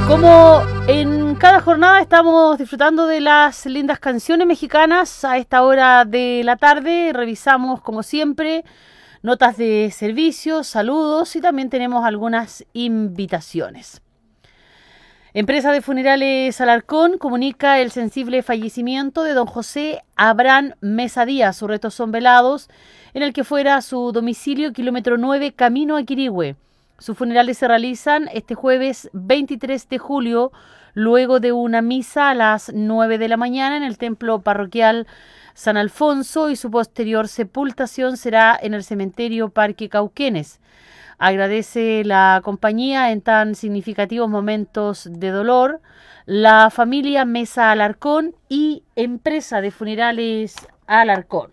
Como en cada jornada estamos disfrutando de las lindas canciones mexicanas, a esta hora de la tarde revisamos como siempre notas de servicio, saludos y también tenemos algunas invitaciones. Empresa de Funerales Alarcón comunica el sensible fallecimiento de don José Abraham Mesa Díaz. Sus restos son velados en el que fuera su domicilio, kilómetro 9, camino a Quirihue. Sus funerales se realizan este jueves 23 de julio, luego de una misa a las 9 de la mañana en el templo parroquial San Alfonso, y su posterior sepultación será en el cementerio Parque Cauquenes. Agradece la compañía en tan significativos momentos de dolor la familia Mesa Alarcón y Empresa de Funerales Alarcón.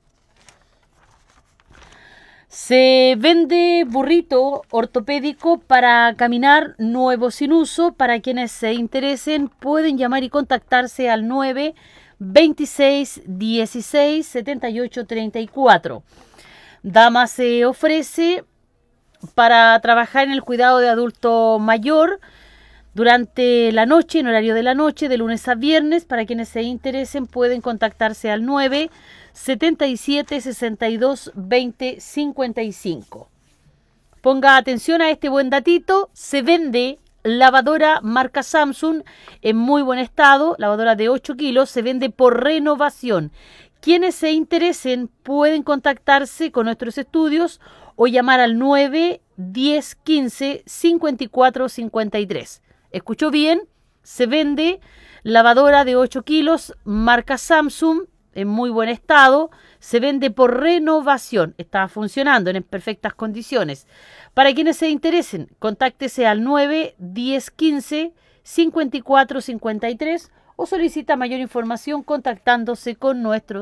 Se vende burrito ortopédico para caminar nuevo sin uso. Para quienes se interesen pueden llamar y contactarse al 9 26 16 78 34. Dama se ofrece para trabajar en el cuidado de adulto mayor durante la noche, en horario de la noche, de lunes a viernes. Para quienes se interesen pueden contactarse al 9 77 62 20 55. Ponga atención a este buen datito. Se vende lavadora marca Samsung en muy buen estado, lavadora de 8 kilos, se vende por renovación. Quienes se interesen pueden contactarse con nuestros estudios o llamar al 9 10 15 54 53. ¿Escuchó bien? Se vende lavadora de 8 kilos, marca Samsung, en muy buen estado. Se vende por renovación. Está funcionando en perfectas condiciones. Para quienes se interesen, contáctese al 9 10 15 54 53 o solicita mayor información contactándose con nuestros